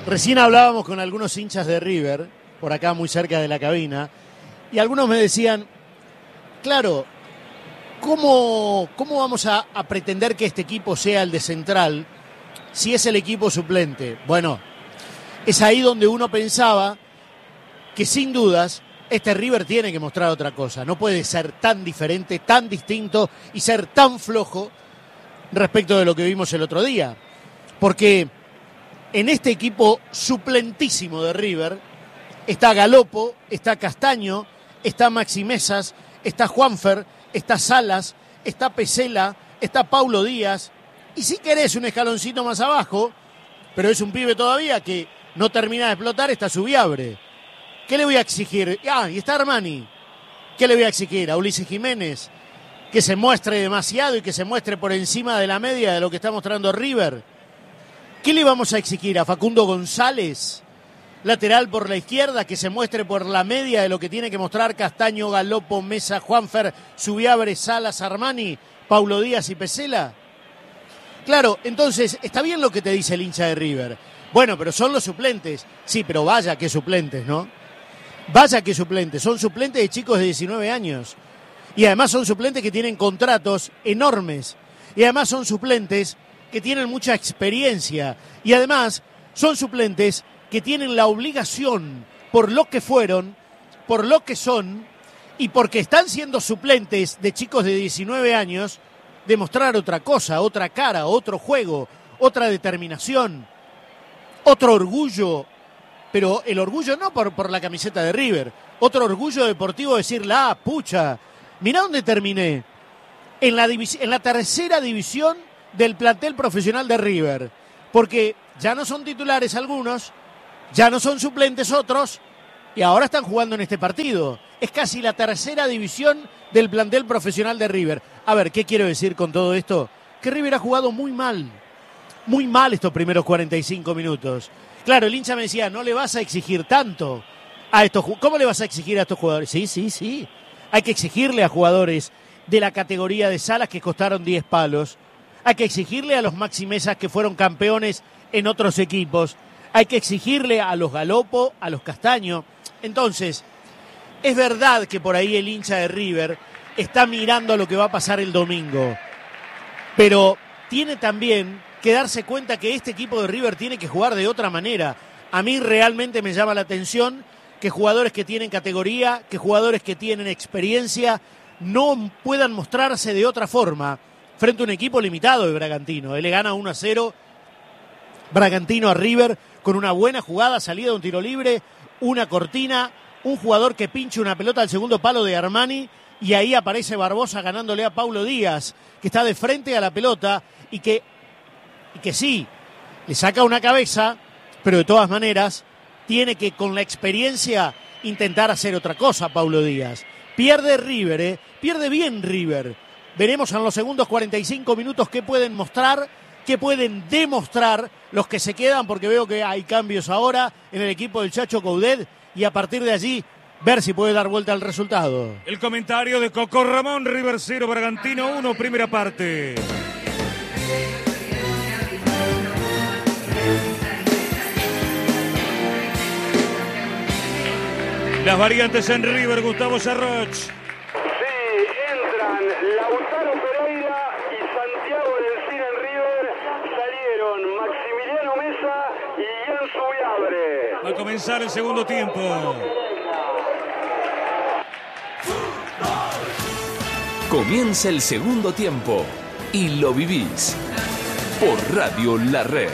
Recién hablábamos con algunos hinchas de River, por acá muy cerca de la cabina, y algunos me decían, claro, ¿cómo vamos a pretender que este equipo sea el de Central si es el equipo suplente? Bueno, es ahí donde uno pensaba que sin dudas este River tiene que mostrar otra cosa. No puede ser tan diferente, tan distinto y ser tan flojo respecto de lo que vimos el otro día. Porque en este equipo suplentísimo de River está Galopo, está Castaño, está Maxi Mesas, está Juanfer, está Salas, está Pesela, está Paulo Díaz. Y si querés un escaloncito más abajo, pero es un pibe todavía que no termina de explotar, está Subiabre. ¿Qué le voy a exigir? Y está Armani. ¿Qué le voy a exigir? A Ulises Jiménez, que se muestre demasiado y que se muestre por encima de la media de lo que está mostrando River. ¿Qué le vamos a exigir? A Facundo González, lateral por la izquierda, que se muestre por la media de lo que tiene que mostrar Castaño, Galopo, Mesa, Juanfer, Subiabre, Salas, Armani, Paulo Díaz y Pesela. Claro, entonces, está bien lo que te dice el hincha de River. Bueno, pero son los suplentes. Sí, pero vaya que suplentes, ¿no? Vaya que suplentes. Son suplentes de chicos de 19 años. Y además son suplentes que tienen contratos enormes. Y además son suplentes que tienen mucha experiencia. Y además son suplentes que tienen la obligación, por lo que fueron, por lo que son, y porque están siendo suplentes de chicos de 19 años, de mostrar otra cosa, otra cara, otro juego, otra determinación, otro orgullo, pero el orgullo no por la camiseta de River, otro orgullo deportivo, decir, pucha, mirá dónde terminé, en la tercera división del plantel profesional de River, porque ya no son titulares algunos, ya no son suplentes otros, y ahora están jugando en este partido. Es casi la tercera división del plantel profesional de River. A ver, ¿qué quiero decir con todo esto? Que River ha jugado muy mal estos primeros 45 minutos. Claro, el hincha me decía, no le vas a exigir tanto a estos. ¿Cómo le vas a exigir a estos jugadores? Sí. Hay que exigirle a jugadores de la categoría de Salas que costaron 10 palos. Hay que exigirle a los Maxi Mesas que fueron campeones en otros equipos. Hay que exigirle a los Galopo, a los Castaño. Entonces, es verdad que por ahí el hincha de River está mirando lo que va a pasar el domingo. Pero tiene también que darse cuenta que este equipo de River tiene que jugar de otra manera. A mí realmente me llama la atención que jugadores que tienen categoría, que jugadores que tienen experiencia, no puedan mostrarse de otra forma frente a un equipo limitado de Bragantino. Él le gana 1-0 Bragantino a River con una buena jugada, salida de un tiro libre, una cortina, un jugador que pincha una pelota al segundo palo de Armani y ahí aparece Barbosa ganándole a Paulo Díaz, que está de frente a la pelota y que sí, le saca una cabeza, pero de todas maneras tiene que con la experiencia intentar hacer otra cosa Paulo Díaz. Pierde River, pierde bien River. Veremos en los segundos 45 minutos qué pueden mostrar, qué pueden demostrar los que se quedan, porque veo que hay cambios ahora en el equipo del Chacho Coudet y a partir de allí ver si puede dar vuelta al resultado. El comentario de Coco Ramón, River 0, Bragantino 1, primera parte. Las variantes en River, Gustavo Sarroch. Sí, entran Lautaro Pereira y Santiago Lencina en River. Salieron Maximiliano Mesa y Ian Subiabre. Va a comenzar el segundo tiempo. Comienza el segundo tiempo y lo vivís por Radio La Red.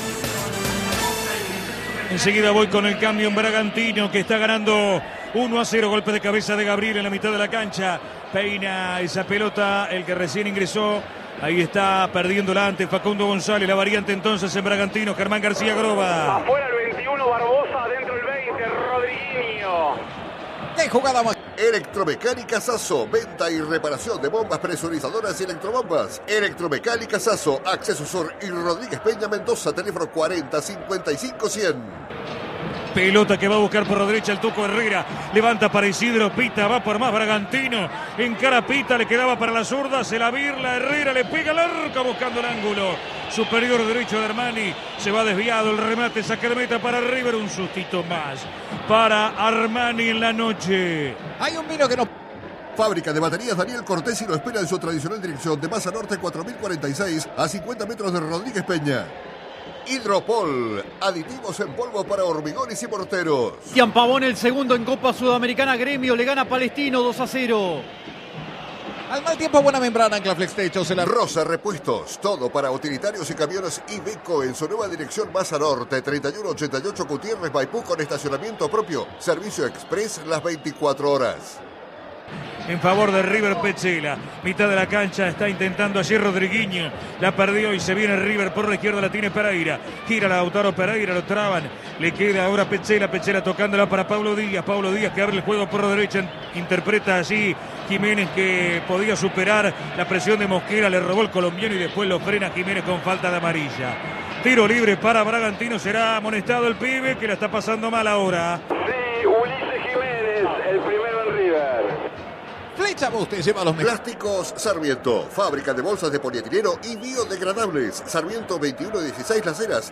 Enseguida voy con el cambio en Bragantino, que está ganando 1-0. Golpe de cabeza de Gabriel en la mitad de la cancha. Peina esa pelota, el que recién ingresó. Ahí está perdiéndola ante Facundo González. La variante entonces en Bragantino, Germán García Groba. Afuera el 21, Barbosa. Adentro el 20, Rodriguinho. ¡Qué jugada más! Electromecánica Sasso, venta y reparación de bombas presurizadoras y electrobombas. Electromecánica Sasso, Acceso Sur y Rodríguez Peña Mendoza, teléfono 40 55 100. Pelota que va a buscar por la derecha el Tuco Herrera. Levanta para Isidro Pita. Va por más Bragantino. Encara Pita. Le quedaba para la zurda. Se la virla. Herrera le pega al arco buscando el ángulo superior derecho de Armani. Se va desviado el remate. Saque de meta para River. Un sustito más para Armani en la noche. Hay un vino que no... Fábrica de baterías Daniel Cortesi lo espera en su tradicional dirección de Maza Norte 4046 a 50 metros de Rodríguez Peña. Hidropol, aditivos en polvo para hormigones y morteros. Cristian Pavón el segundo en Copa Sudamericana. Gremio le gana a Palestino 2-0. Al mal tiempo, buena membrana, Anclaflex Techos. Rosa Repuestos, todo para utilitarios y camiones Iveco en su nueva dirección Maza Norte 3188 Gutiérrez Maipú con estacionamiento propio. Servicio express las 24 horas. En favor de River Petzela. Mitad de la cancha está intentando allí Rodriguinho. La perdió y se viene River por la izquierda. La tiene Pereira. Gira Lautaro Pereira. Lo traban. Le queda ahora Petzela. Petzela tocándola para Pablo Díaz. Pablo Díaz que abre el juego por la derecha. Interpreta allí Jiménez que podía superar la presión de Mosquera. Le robó el colombiano y después lo frena Jiménez con falta de amarilla. Tiro libre para Bragantino. Será amonestado el pibe que la está pasando mal ahora. Sí, Ulises Jiménez, el primero en River. Flecha Buste lleva los mejores. Plásticos Sarmiento, fábrica de bolsas de polietileno y biodegradables. Sarmiento 2116 Las Heras,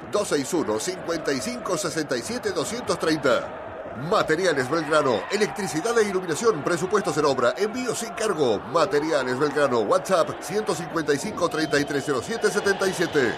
261-5567-230. Materiales Belgrano, electricidad e iluminación, presupuestos en obra, envío sin cargo. Materiales Belgrano, WhatsApp 155-3307-77.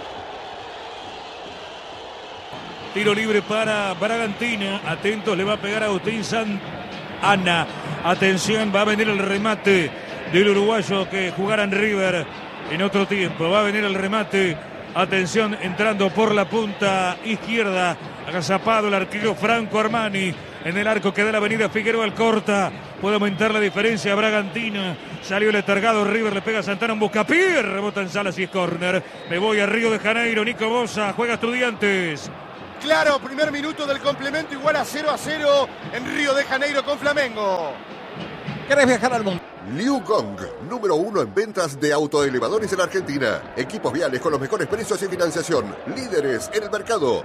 Tiro libre para Bragantino. Atentos, le va a pegar a Agustín Ana. Atención, va a venir el remate del uruguayo que jugará en River en otro tiempo. Va a venir el remate. Atención, entrando por la punta izquierda. Agazapado el arquero Franco Armani. En el arco que da la avenida Figueroa al corta. Puede aumentar la diferencia a Bragantino. Salió letargado River, le pega a Santana en buscapié. Rebota en Salas y es córner. Me voy a Río de Janeiro. Nico Bosa juega Estudiantes. Claro, primer minuto del complemento igual a 0-0 en Río de Janeiro con Flamengo. ¿Querés viajar al mundo? Liu Gong, número 1 en ventas de autoelevadores en Argentina. Equipos viales con los mejores precios y financiación. Líderes en el mercado.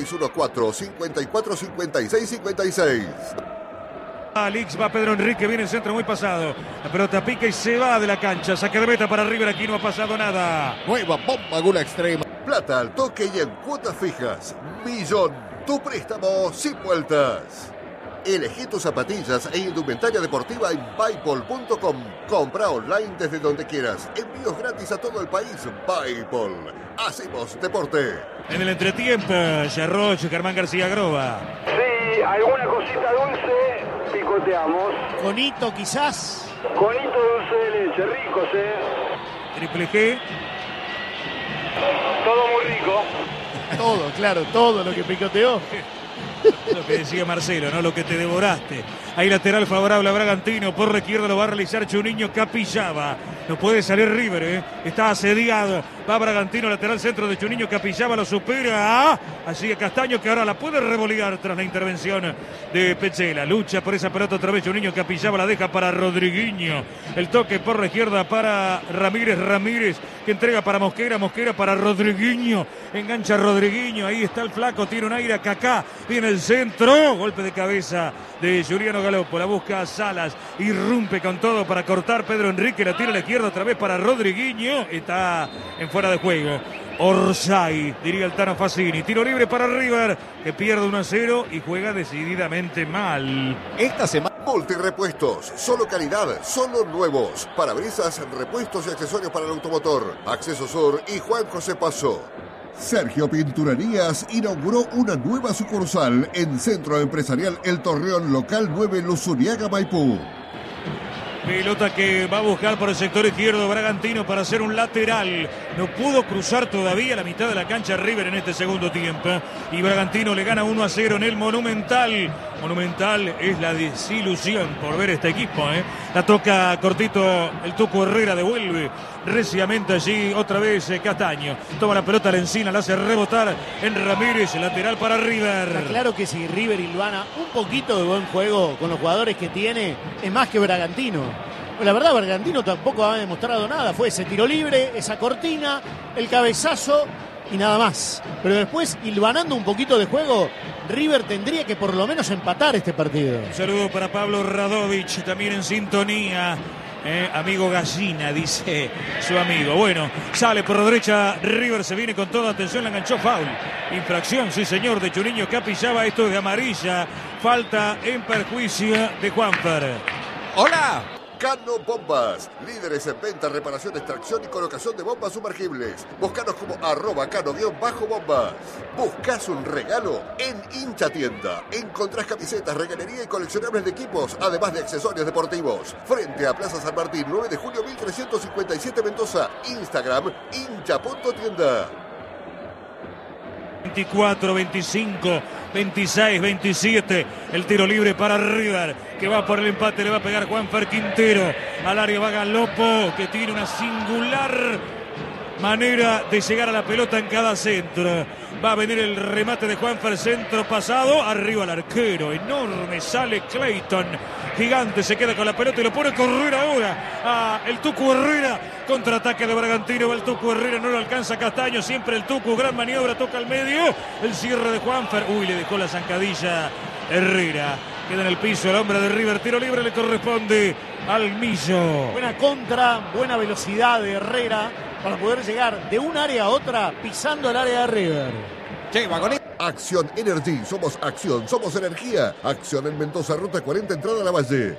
2614-545656. Alix va Pedro Enrique, viene el centro muy pasado. La pelota pica y se va de la cancha. Saque de meta para River, aquí no ha pasado nada. Nueva bomba, gula extrema. Plata al toque y en cuotas fijas. Millón, tu préstamo sin vueltas. Elegí tus zapatillas e indumentaria deportiva en Paypal.com. Compra online desde donde quieras. Envíos gratis a todo el país. Paypal. Hacemos deporte. En el entretiempo, Yarroch, Germán García Groba. Sí, alguna cosita dulce, picoteamos. Conito quizás. Conito dulce de leche, ricos, Triple G. Todo muy rico. Todo, claro, todo lo que picoteó. Lo que decía Marcelo, ¿no? Lo que te devoraste. Ahí lateral favorable a Bragantino. Por la izquierda lo va a realizar Chuninho Capillaba. No puede salir River, ¿eh? Está asediado. Va Bragantino, lateral centro de Chuninho Capillaba. Lo supera. Así a Castaño que ahora la puede revolear tras la intervención de Petzela. Lucha por esa pelota otra vez. Chuninho Capillaba la deja para Rodriguinho. El toque por la izquierda para Ramírez. Ramírez que entrega para Mosquera. Mosquera para Rodriguinho. Engancha Rodriguinho. Ahí está el flaco. Tiene un aire a Kaká. Viene el centro. Golpe de cabeza de Juliano Galopo. La busca Salas. Irrumpe con todo para cortar Pedro Enrique. La tira a la izquierda otra vez para Rodriguinho. Está en fuera de juego. Orsay, diría el Tano Fassini. Tiro libre para River, que pierde 1-0 y juega decididamente mal. Esta semana. Multirepuestos, solo calidad, solo nuevos. Parabrisas, repuestos y accesorios para el automotor. Acceso Sur y Juan José Paso. Sergio Pinturerías inauguró una nueva sucursal en Centro Empresarial El Torreón Local 9 Luzuriaga, Maipú. Pelota que va a buscar por el sector izquierdo Bragantino para hacer un lateral. No pudo cruzar todavía la mitad de la cancha River en este segundo tiempo. Y Bragantino le gana 1-0 en el Monumental. Monumental es la desilusión por ver este equipo, ¿eh? La toca cortito el Tuco Herrera, devuelve reciamente allí otra vez Castaño. Toma la pelota a la encina, la hace rebotar en Ramírez, lateral para River. Está claro que si River hilvana un poquito de buen juego con los jugadores que tiene, es más que Bragantino. Pues la verdad, Bragantino tampoco ha demostrado nada. Fue ese tiro libre, esa cortina, el cabezazo y nada más. Pero después, hilvanando un poquito de juego, River tendría que por lo menos empatar este partido. Un saludo para Pablo Radovich, también en sintonía. Amigo Gallina, dice su amigo. Bueno, sale por la derecha River, se viene con toda atención, la enganchó, foul. Infracción, sí señor, de Churiño Capillaba, esto es de amarilla. Falta en perjuicio de Juanfer. ¡Hola! Cano Bombas, líderes en venta, reparación, extracción y colocación de bombas sumergibles. Búscanos como @cano_bombas. ¿Buscas un regalo? En Hincha Tienda. Encontrás camisetas, regalería y coleccionables de equipos, además de accesorios deportivos. Frente a Plaza San Martín, 9 de julio 1357 Mendoza. Instagram, hincha.tienda. 24, 25, 26, 27. El tiro libre para River, que va por el empate, le va a pegar Juanfer Quintero. Al área va Galopo, que tiene una singular manera de llegar a la pelota en cada centro. Va a venir el remate de Juanfer, centro pasado, arriba el arquero, enorme, sale Clayton, gigante, se queda con la pelota y lo pone a correr ahora el Tucu Herrera. Contraataque de Bragantino, va el Tucu Herrera, no lo alcanza Castaño, siempre el Tucu, gran maniobra, toca al medio, el cierre de Juanfer, le dejó la zancadilla Herrera. Queda en el piso el hombre de River, tiro libre le corresponde al Millo. Buena contra, buena velocidad de Herrera para poder llegar de un área a otra pisando el área de River. Che, vagoneta. Acción Energy, somos acción, somos energía. Acción en Mendoza, ruta 40, entrada a la Valle.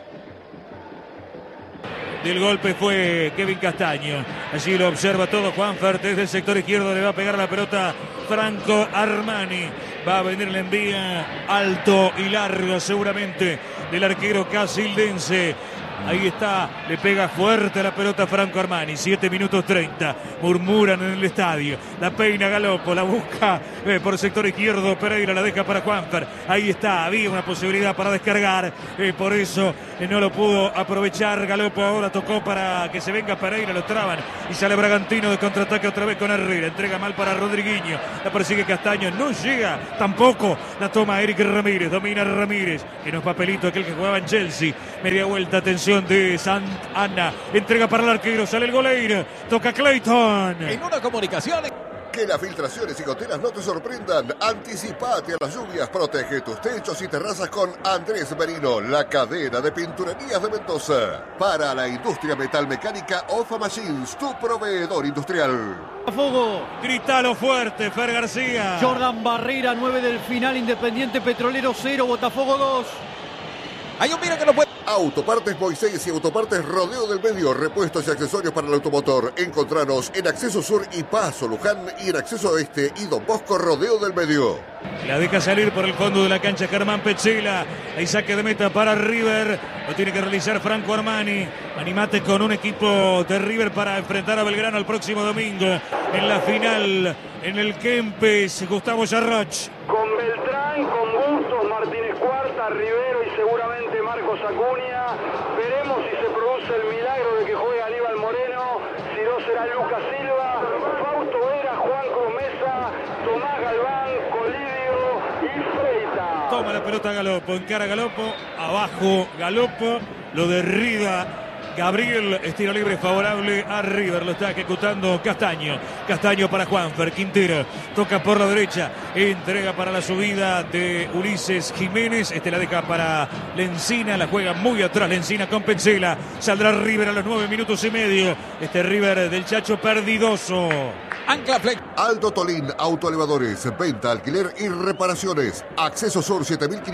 Del golpe fue Kevin Castaño. Allí lo observa todo Juanfer. Desde el sector izquierdo le va a pegar la pelota Franco Armani. Va a venir la envía alto y largo seguramente del arquero casildense. Ahí está, le pega fuerte la pelota Franco Armani. 7 minutos 30. Murmuran en el estadio. La peina Galopo, la busca por el sector izquierdo. Pereira la deja para Juanfer. Ahí está, había una posibilidad para descargar. Por eso no lo pudo aprovechar Galopo. Ahora tocó para que se venga Pereira, lo traban. Y sale Bragantino de contraataque otra vez con Herrera. Entrega mal para Rodriguinho. La persigue Castaño, no llega tampoco. La toma Eric Ramírez, domina Ramírez. Que no es papelito aquel que jugaba en Chelsea. Media vuelta, atención de Santana, entrega para el arquero, sale el goleiro, toca Clayton. En una comunicación. Que las filtraciones y goteras no te sorprendan. Anticipate a las lluvias, protege tus techos y terrazas con Andrés Merino, la cadena de pinturerías de Mendoza. Para la industria metalmecánica, Ofa Machines, tu proveedor industrial. Botafogo. Gritalo fuerte, Fer García. Jordan Barrera, 9 del final, Independiente Petrolero 0, Botafogo 2. Hay un mira que no puede. Autopartes Moisés y Autopartes Rodeo del Medio, repuestos y accesorios para el automotor. Encontranos en Acceso Sur y Paso Luján y en Acceso Oeste y Don Bosco Rodeo del Medio. La deja salir por el fondo de la cancha Germán Pechela. Hay saque de meta para River. Lo tiene que realizar Franco Armani. Animate con un equipo de River para enfrentar a Belgrano el próximo domingo en la final en el Kempes. Gustavo Yarroch. Con Beltrán, con Bustos, Martínez Cuarta, Rivero y seguramente Marcos Acuña. Veremos si se produce el milagro de que juegue Aníbal Moreno. Si no, será Lucas Silva, Fausto Vera, Juan Cruz Mesa, Tomás Galván, Colidio y Freita. Toma la pelota Galopo, encara Galopo, abajo Galopo, lo derriba Gabriel. Estilo libre favorable a River, lo está ejecutando Castaño. Castaño para Juanfer, Quintero toca por la derecha, entrega para la subida de Ulises Jiménez. La deja para Lencina, la juega muy atrás Lencina con Petzela. Saldrá River a los 9 minutos y medio. River del Chacho perdidoso. Ancla Flex. Aldo Tolín, autoelevadores, venta, alquiler y reparaciones. Acceso Sur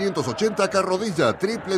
7580 Carrodilla,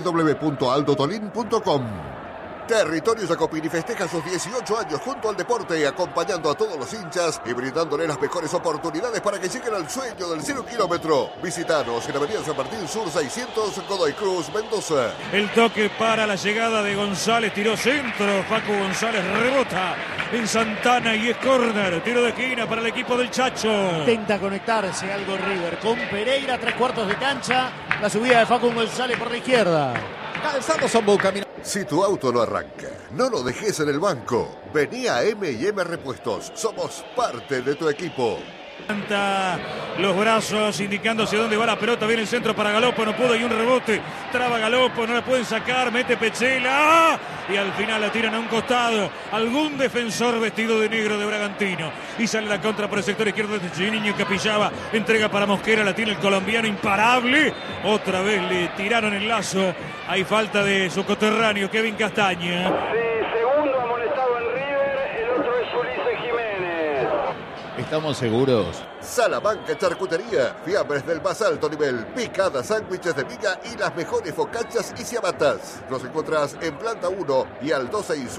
www.aldotolin.com. Territorio Jacopini festeja sus 18 años junto al deporte, acompañando a todos los hinchas y brindándole las mejores oportunidades para que lleguen al sueño del 0 kilómetro. Visítanos en Avenida San Martín Sur 600, Godoy Cruz, Mendoza. El toque para la llegada de González, tiró centro, Facu González rebota en Santana y es córner, tiro de esquina para el equipo del Chacho. Intenta conectarse algo River con Pereira, 3/4 de cancha, la subida de Facu González por la izquierda. Calzado Sombo camina. Si tu auto no arranca, no lo dejes en el banco. Vení a M&M Repuestos. Somos parte de tu equipo. Los brazos indicando hacia dónde va la pelota. Viene el centro para Galopo, no pudo, y un rebote. Traba Galopo, no la pueden sacar. Mete Pechela y al final la tiran a un costado. Algún defensor vestido de negro de Bragantino. Y sale la contra por el sector izquierdo de Juninho Capixaba. Entrega para Mosquera, la tiene el colombiano imparable. Otra vez le tiraron el lazo. Hay falta de su coterráneo Kevin Castaña. Sí, segundo amonestado en River, el otro es Ulises Jiménez. ¿Estamos seguros? Salamanca Charcutería, fiambres del más alto nivel, picadas, sándwiches de miga y las mejores focaccias y ciabatas. Los encontrás en Planta 1 y al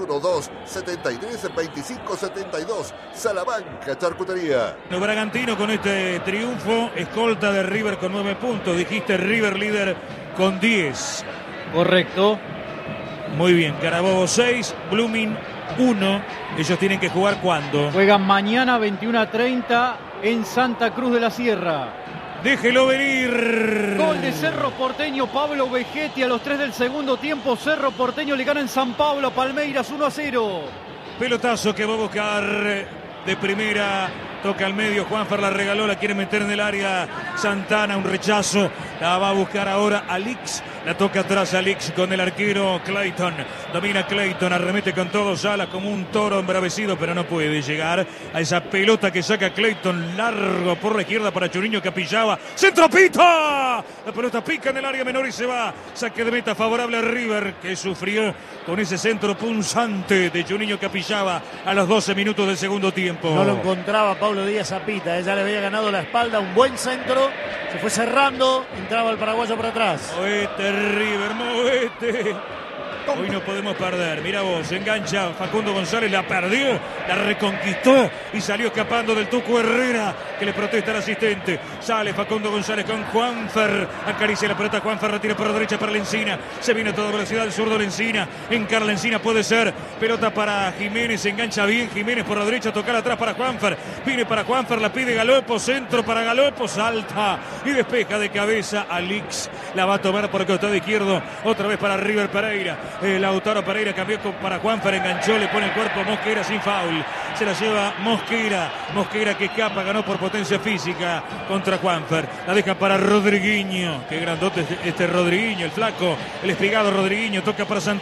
2612-732572. Salamanca Charcutería. Bragantino con este triunfo, escolta de River con 9 puntos. Dijiste River líder con 10. Correcto. Muy bien, Carabobo 6, Blooming 1. Ellos tienen que jugar ¿cuándo? Juegan mañana 21:30 en Santa Cruz de la Sierra. Déjelo venir. Gol de Cerro Porteño, Pablo Vegetti a los 3 del segundo tiempo. Cerro Porteño le gana en San Pablo a Palmeiras 1-0. Pelotazo que va a buscar de primera. Toca al medio, Juanfer la regaló, la quiere meter en el área Santana, un rechazo, la va a buscar ahora Alix, la toca atrás Alix con el arquero Clayton, domina Clayton, arremete con todo, Sala como un toro embravecido, pero no puede llegar a esa pelota que saca Clayton, largo por la izquierda para Juninho Capixaba, centro pita, la pelota pica en el área menor y se va, saque de meta favorable a River, que sufrió con ese centro punzante de Juninho Capixaba a los 12 minutos del segundo tiempo. No lo encontraba Pablo Díaz Zapita, ella le había ganado la espalda, un buen centro, se fue cerrando, entraba el paraguayo por atrás. Movete River, movete. Hoy no podemos perder. Mira vos, engancha Facundo González, la perdió, la reconquistó y salió escapando del Tuco Herrera, que le protesta al asistente. Sale Facundo González con Juanfer, acaricia la pelota, Juanfer retira por la derecha para Lencina, se viene a toda velocidad el zurdo Lencina, encara Lencina, puede ser, pelota para Jiménez, engancha bien Jiménez por la derecha, tocar atrás para Juanfer, viene para Juanfer, la pide Galopo, centro para Galopo, salta y despeja de cabeza Alix, la va a tomar por el costado izquierdo, otra vez para River Pereira. Lautaro Pereira cambió para Juanfer, enganchó, le pone el cuerpo Mosquera sin foul, se la lleva Mosquera que escapa, ganó por potencia física contra Juanfer, la deja para Rodriguinho, qué grandote este Rodriguinho, el flaco, el espigado Rodriguinho, toca para Santana.